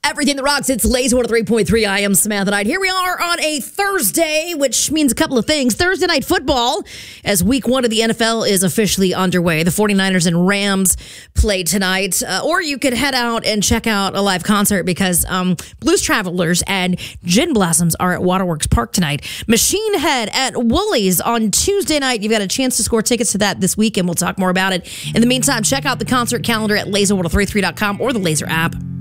Everything that rocks, it's Lazy 103.3. I am Samantha Knight. Here we are on a Thursday, which means a couple of things. Thursday night football, as week one of the NFL is officially underway. The 49ers and Rams play tonight. Or you could head out and check out a live concert because Blues Travelers and Gin Blossoms are at Waterworks Park tonight. Machine Head at Woolies on Tuesday night. You've got a chance to score tickets to that this weekend. We'll talk more about it. In the meantime, check out the concert calendar at laser1033.com or the Laser app.